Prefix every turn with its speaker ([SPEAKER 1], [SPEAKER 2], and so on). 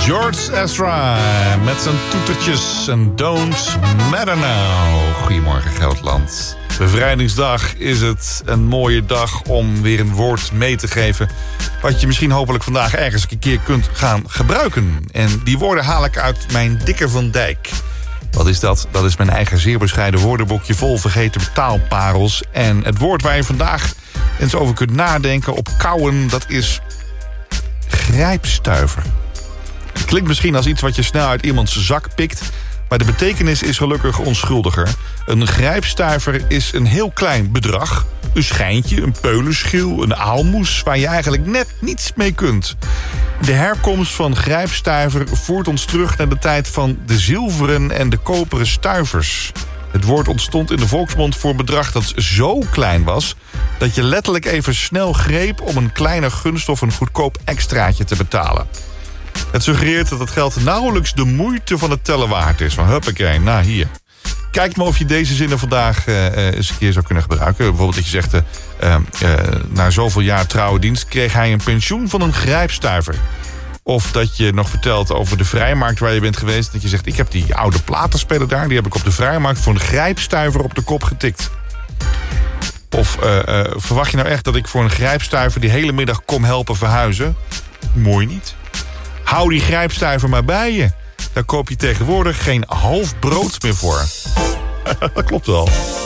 [SPEAKER 1] George Ezra met zijn toetertjes en Don't Matter Now. Goedemorgen Gelderland. Bevrijdingsdag is het een mooie dag om weer een woord mee te geven, wat je misschien hopelijk vandaag ergens een keer kunt gaan gebruiken. En die woorden haal ik uit mijn Dikke van Dijk. Wat is dat? Dat is mijn eigen zeer bescheiden woordenboekje vol vergeten taalparels. En het woord waar je vandaag eens over kunt nadenken, op kauwen, dat is grijpstuiver. Het klinkt misschien als iets wat je snel uit iemands zak pikt, maar de betekenis is gelukkig onschuldiger. Een grijpstuiver is een heel klein bedrag. Een schijntje, een peulenschil, een aalmoes waar je eigenlijk net niets mee kunt. De herkomst van grijpstuiver voert ons terug naar de tijd van de zilveren en de koperen stuivers. Het woord ontstond in de volksmond voor een bedrag dat zo klein was dat je letterlijk even snel greep om een kleine gunst of een goedkoop extraatje te betalen. Het suggereert dat het geld nauwelijks de moeite van het tellen waard is. Van huppakee, nou hier. Kijk maar of je deze zinnen vandaag eens een keer zou kunnen gebruiken. Bijvoorbeeld dat je zegt, na zoveel jaar trouwe dienst kreeg hij een pensioen van een grijpstuiver. Of dat je nog vertelt over de vrijmarkt waar je bent geweest. Dat je zegt, ik heb die oude platenspeler daar, die heb ik op de vrijmarkt voor een grijpstuiver op de kop getikt. Of verwacht je nou echt dat ik voor een grijpstuiver die hele middag kom helpen verhuizen? Mooi niet. Hou die grijpstuiver maar bij je. Daar koop je tegenwoordig geen half brood meer voor. Dat klopt wel.